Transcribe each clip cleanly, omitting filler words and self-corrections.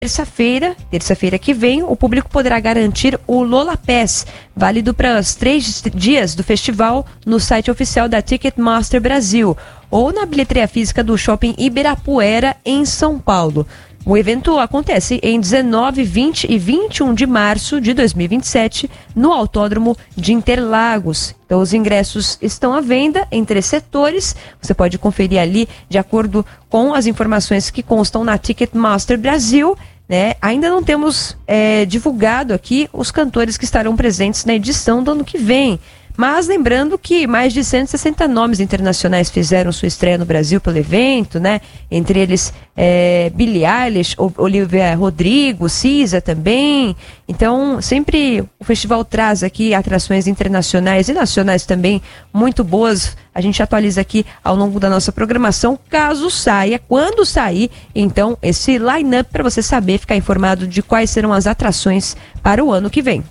terça-feira que vem, o público poderá garantir o Lola Pass, válido para os 3 dias do festival no site oficial da Ticketmaster Brasil ou na bilheteria física do Shopping Ibirapuera, em São Paulo. O evento acontece em 19, 20 e 21 de março de 2027 no Autódromo de Interlagos. Então, os ingressos estão à venda em 3 setores. Você pode conferir ali de acordo com as informações que constam na Ticketmaster Brasil. Né? Ainda não temos divulgado aqui os cantores que estarão presentes na edição do ano que vem. Mas lembrando que mais de 160 nomes internacionais fizeram sua estreia no Brasil pelo evento, né? Entre eles Billie Eilish, Olivia Rodrigo, Cisa também. Então, sempre o festival traz aqui atrações internacionais e nacionais também muito boas. A gente atualiza aqui ao longo da nossa programação, caso saia, quando sair, então, esse line-up para você saber, ficar informado de quais serão as atrações para o ano que vem.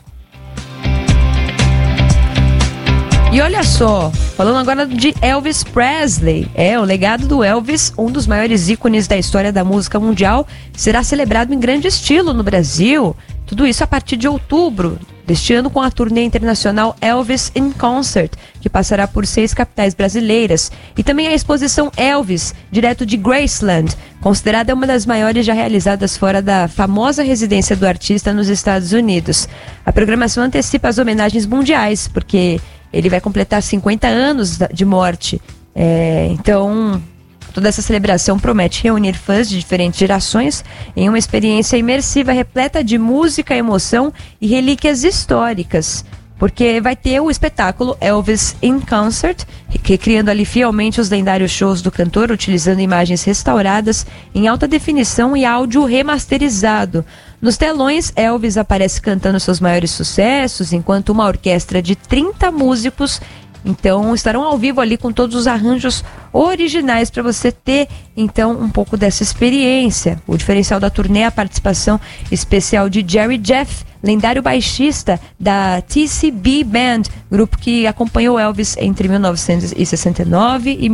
E olha só, falando agora de Elvis Presley, o legado do Elvis, um dos maiores ícones da história da música mundial, será celebrado em grande estilo no Brasil. Tudo isso a partir de outubro deste ano com a turnê internacional Elvis in Concert, que passará por 6 capitais brasileiras. E também a exposição Elvis, direto de Graceland, considerada uma das maiores já realizadas fora da famosa residência do artista nos Estados Unidos. A programação antecipa as homenagens mundiais, porque ele vai completar 50 anos de morte. Então, toda essa celebração promete reunir fãs de diferentes gerações em uma experiência imersiva repleta de música, emoção e relíquias históricas. Porque vai ter o espetáculo Elvis in Concert, recriando ali fielmente os lendários shows do cantor, utilizando imagens restauradas em alta definição e áudio remasterizado. Nos telões, Elvis aparece cantando seus maiores sucessos, enquanto uma orquestra de 30 músicos então estarão ao vivo ali com todos os arranjos originais para você ter então um pouco dessa experiência. O diferencial da turnê é a participação especial de Jerry Jeff, lendário baixista da TCB Band, grupo que acompanhou Elvis entre 1969 e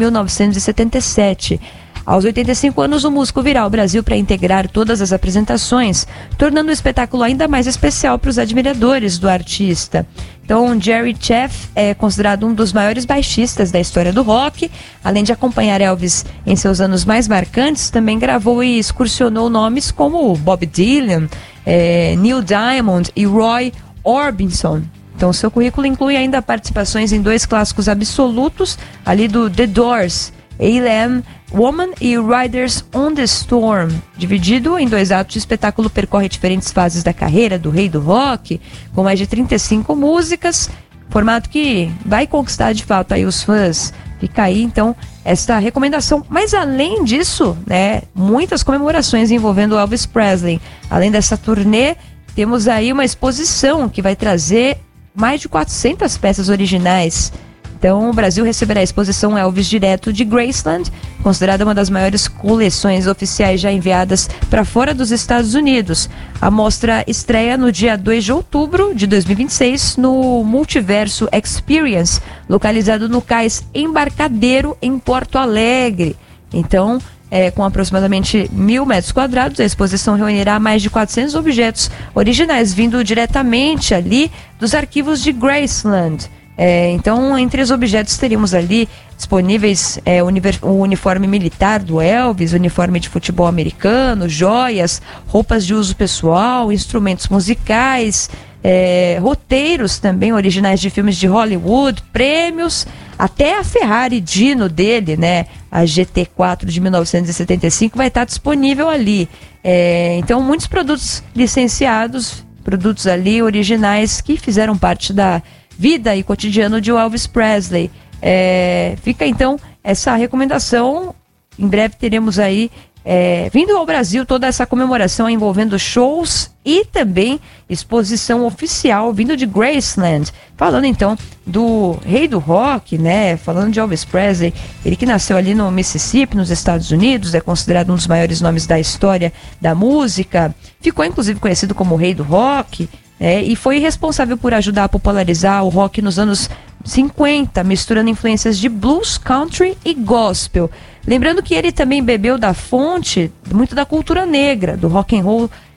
1977. Aos 85 anos, o músico virá ao Brasil para integrar todas as apresentações, tornando o espetáculo ainda mais especial para os admiradores do artista. Então, Jerry Jeff é considerado um dos maiores baixistas da história do rock. Além de acompanhar Elvis em seus anos mais marcantes, também gravou e excursionou nomes como Bob Dylan, Neil Diamond e Roy Orbison. Então, seu currículo inclui ainda participações em 2 clássicos absolutos, ali do The Doors, A.L.M. Woman e Riders on the Storm. Dividido em 2 atos, o espetáculo percorre diferentes fases da carreira do rei do rock, com mais de 35 músicas, formato que vai conquistar de fato aí os fãs. Fica aí então esta recomendação. Mas além disso, né, muitas comemorações envolvendo Elvis Presley. Além dessa turnê, temos aí uma exposição que vai trazer mais de 400 peças originais. Então, o Brasil receberá a exposição Elvis direto de Graceland, considerada uma das maiores coleções oficiais já enviadas para fora dos Estados Unidos. A mostra estreia no dia 2 de outubro de 2026 no Multiverso Experience, localizado no Cais Embarcadeiro, em Porto Alegre. Então, com aproximadamente 1.000 metros quadrados, a exposição reunirá mais de 400 objetos originais, vindo diretamente ali dos arquivos de Graceland. Então, entre os objetos teríamos ali disponíveis o uniforme militar do Elvis, uniforme de futebol americano, joias, roupas de uso pessoal, instrumentos musicais, roteiros também originais de filmes de Hollywood, prêmios, até a Ferrari Dino dele, né, a GT4 de 1975 vai estar disponível ali. Então, muitos produtos licenciados, produtos ali originais que fizeram parte da vida e cotidiano de Elvis Presley. Fica então essa recomendação. Em breve teremos aí vindo ao Brasil toda essa comemoração envolvendo shows e também exposição oficial vindo de Graceland. Falando então do rei do rock, né? Falando de Elvis Presley, ele que nasceu ali no Mississippi, nos Estados Unidos, é considerado um dos maiores nomes da história da música, ficou inclusive conhecido como o rei do rock. e foi responsável por ajudar a popularizar o rock nos anos 50, misturando influências de blues, country e gospel. Lembrando que ele também bebeu da fonte muito da cultura negra, do rock and roll